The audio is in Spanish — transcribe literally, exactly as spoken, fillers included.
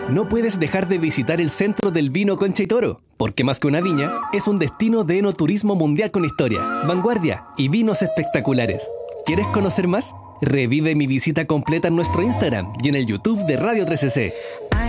no puedes dejar de visitar el Centro del Vino Concha y Toro, porque más que una viña, es un destino de enoturismo mundial con historia, vanguardia y vinos espectaculares. ¿Quieres conocer más? Revive mi visita completa en nuestro Instagram y en el YouTube de Radio tres C C.